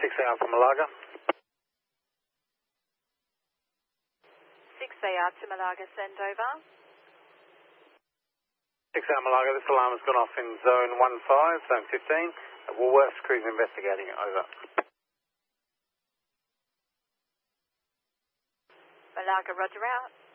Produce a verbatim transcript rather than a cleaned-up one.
six A Alpha Malaga. six A R to Malaga, send over. six A Malaga, this alarm has gone off in zone one five, zone fifteen. At Woolworths, crews investigating it, over. Malaga, roger out.